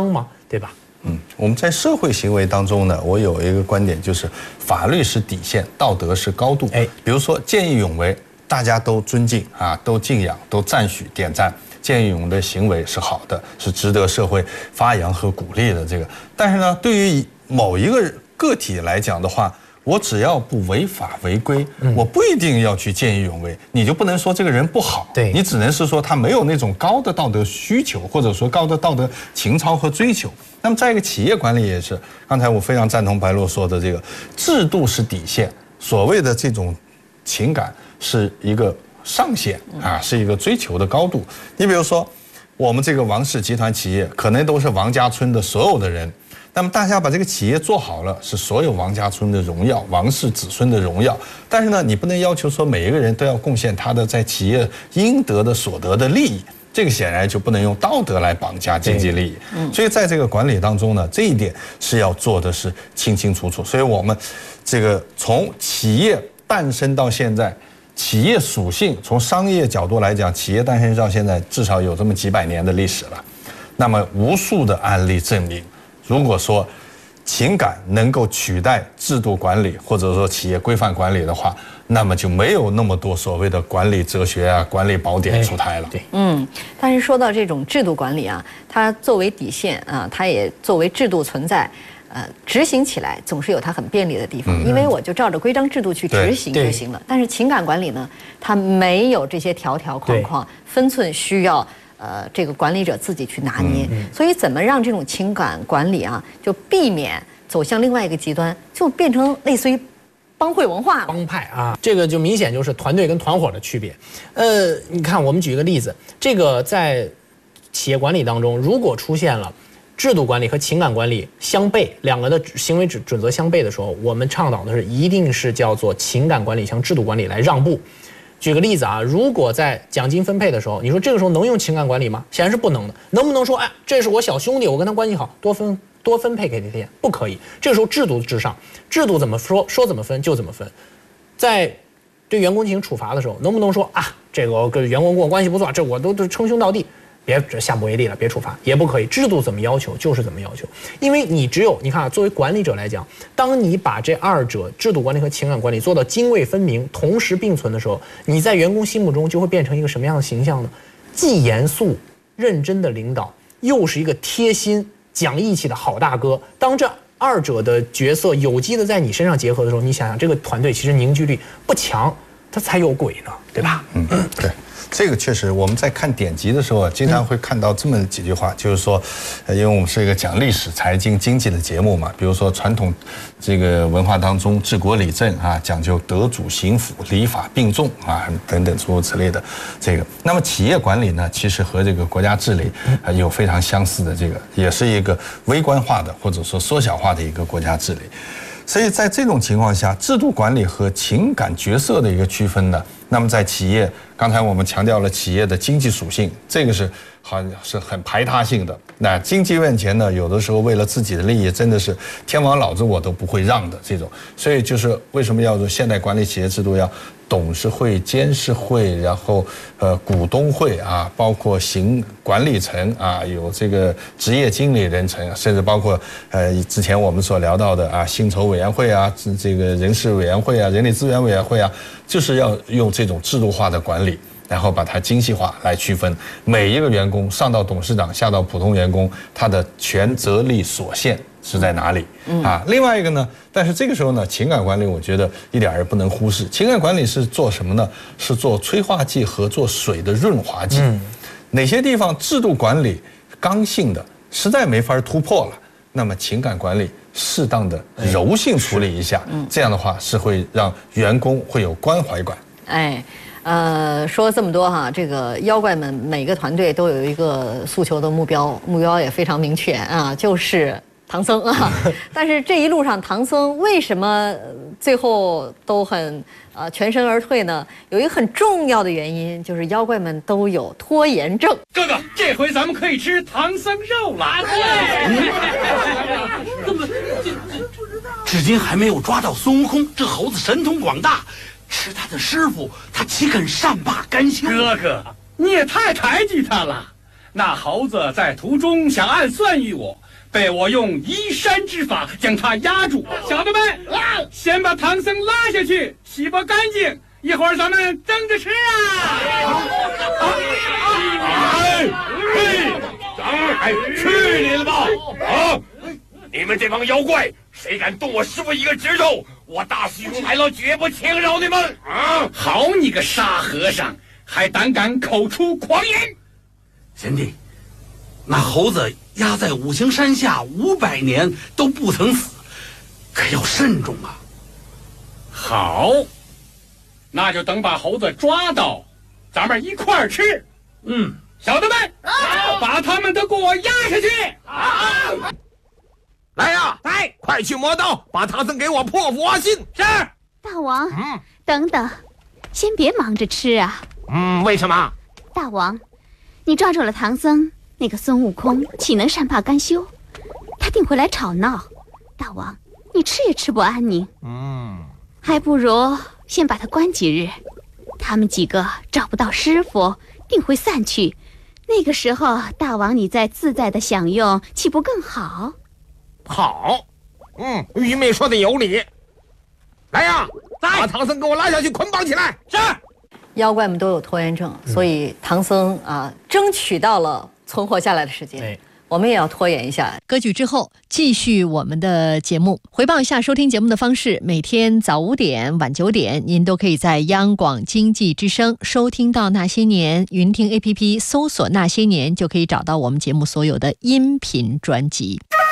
当吗？对吧？ 我们在社会行为当中呢，我有一个观点，就是法律是底线，道德是高度。比如说见义勇为，大家都尊敬啊，都敬仰，都赞许点赞。见义勇为的行为是好的，是值得社会发扬和鼓励的。这个，但是呢，对于某一个个体来讲的话，我只要不违法违规，我不一定要去见义勇为，你就不能说这个人不好， 对， 你只能是说他没有那种高的道德需求，或者说高的道德情操和追求。那么再一个企业管理也是，刚才我非常赞同白露说的这个制度是底线，所谓的这种情感是一个上限啊，是一个追求的高度。你比如说我们这个王氏集团企业可能都是王家村的所有的人，那么大家把这个企业做好了，是所有王家村的荣耀，王氏子孙的荣耀。但是呢，你不能要求说每一个人都要贡献他的在企业应得的所得的利益，这个显然就不能用道德来绑架经济利益。所以在这个管理当中呢，这一点是要做的是清清楚楚。所以我们这个从企业诞生到现在，企业属性从商业角度来讲，企业诞生到现在至少有这么几百年的历史了。那么无数的案例证明，如果说情感能够取代制度管理或者说企业规范管理的话，那么就没有那么多所谓的管理哲学啊、管理宝典出台了。 对， 但是说到这种制度管理啊，它作为底线啊，它也作为制度存在。执行起来总是有它很便利的地方，因为我就照着规章制度去执行就行了。但是情感管理呢，它没有这些条条框框，分寸需要这个管理者自己去拿捏。所以怎么让这种情感管理啊，就避免走向另外一个极端，就变成类似于帮会文化了。 帮派啊，这个就明显就是团队跟团伙的区别。你看，我们举一个例子，这个在企业管理当中，如果出现了制度管理和情感管理相悖，两个的行为准则相悖的时候，我们倡导的是一定是叫做情感管理向制度管理来让步。举个例子啊，如果在奖金分配的时候，你说这个时候能用情感管理吗？显然是不能的。能不能说，哎，这是我小兄弟，我跟他关系好，多分配给这些？不可以。这个时候制度至上，制度怎么说怎么分就怎么分。在对员工进行处罚的时候，能不能说啊，这个我跟员工跟我关系不错，这我都称兄道弟，别下不为例了，别处罚，也不可以。制度怎么要求就是怎么要求，因为你只有你看啊，作为管理者来讲，当你把这二者制度管理和情感管理做到泾渭分明、同时并存的时候，你在员工心目中就会变成一个什么样的形象呢？既严肃认真的领导，又是一个贴心讲义气的好大哥。当这二者的角色有机的在你身上结合的时候，你想想这个团队其实凝聚力不强，它才有鬼呢，对吧？ 对。这个确实，我们在看典籍的时候啊，经常会看到这么几句话，就是说，因为我们是一个讲历史、财经、经济的节目嘛，比如说传统这个文化当中，治国理政啊，讲究德主刑辅、礼法并重啊，等等诸如此类的这个。那么企业管理呢，其实和这个国家治理有非常相似的这个，也是一个微观化的或者说缩小化的一个国家治理。所以在这种情况下，制度管理和情感角色的一个区分呢，那么在企业，刚才我们强调了企业的经济属性，这个是很排他性的。那经济面前呢，有的时候为了自己的利益，真的是天王老子我都不会让的这种。所以就是为什么要做现代管理企业制度要董事会、监事会，然后股东会啊，包括管理层啊，有这个职业经理人层，甚至包括之前我们所聊到的啊，薪酬委员会啊，这个人事委员会啊，人力资源委员会啊，就是要用这种制度化的管理，然后把它精细化来区分每一个员工，上到董事长，下到普通员工，他的权责利所限是在哪里啊？另外一个呢，但是这个时候呢，情感管理我觉得一点也不能忽视。情感管理是做什么呢？是做催化剂和做水的润滑剂。哪些地方制度管理刚性的实在没法突破了，那么情感管理适当的柔性处理一下，这样的话是会让员工会有关怀感。 说了这么多哈，这个妖怪们每个团队都有一个诉求的目标也非常明确啊，就是唐僧啊。但是这一路上唐僧为什么最后都很全身而退呢？有一个很重要的原因，就是妖怪们都有拖延症。 哥哥，这回咱们可以吃唐僧肉了。怎么至今还没有抓到孙悟空？这猴子神通广大。吃他的师傅，他岂肯善罢甘休？哥哥，你也太抬举他了。 那猴子在途中想暗算于我，被我用移山之法将他压住。小的们，先把唐僧拉下去，洗把干净，一会儿咱们蒸着吃去你了吧！你们这帮妖怪，谁敢动我师傅一个指头，我大师兄来了绝不轻饶你们！好你个沙和尚，还胆敢口出狂言！贤弟，那猴子压在五行山下500年都不曾死，可要慎重啊！好，那就等把猴子抓到，咱们一块儿吃。小的们，把他们都给我压下去！ 来呀，来，快去磨刀，把唐僧给我破佛心。是。 大王，等等，先别忙着吃啊。 为什么？ 大王，你抓住了唐僧，那个孙悟空岂能善罢甘休？他定会来吵闹。大王，你吃也吃不安宁。还不如先把他关几日，他们几个找不到师傅，定会散去。那个时候，大王你再自在的享用，岂不更好？ 好，愚昧说的有理。来呀，把唐僧给我拉下去捆绑起来。是。 妖怪们都有拖延症，所以唐僧争取到了存活下来的时间。我们也要拖延一下。 歌曲之后继续我们的节目。回报一下收听节目的方式，每天早5点晚9点您都可以在央广经济之声收听到那些年，云听 APP 搜索那些年就可以找到我们节目所有的音频专辑。